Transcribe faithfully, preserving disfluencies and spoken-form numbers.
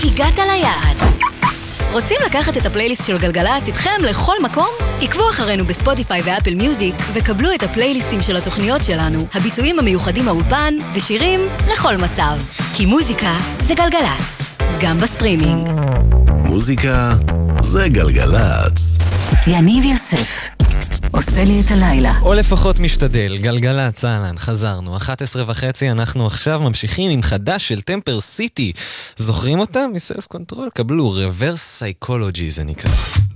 הגעת ליעד. רוצים לקחת את הפלייליסט של גלגלצ איתכם לכל מקום? עקבו אחרינו בספוטיפיי ואפל מיוזיק וקבלו את הפלייליסטים של התוכניות שלנו, הביצועים המיוחדים מהאולפן ושירים לכל מצב. כי מוזיקה זה גלגלצ, גם בסטרימינג. מוזיקה זה גלגלצ. יניב יוסף עושה לי את הלילה. או לפחות משתדל. גלגלצ, אהלן, חזרנו. אחת עשרה וחצי, אנחנו עכשיו ממשיכים עם חדש של טמפר סיטי. זוכרים אותם? מסלף קונטרול? קבלו, רוורס סייקולוגי זה נקרא.